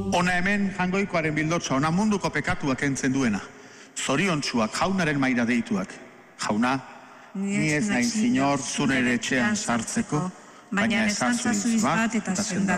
Ona hemen jangoikoaren bildotxa, ona munduko pekatuak entzen duena. Zoriontsuak jaunaren maira deituak. Jauna, ni ez nahi, Signor, zure etxean sartzeko, baina esan zazu izbat eta sendatu.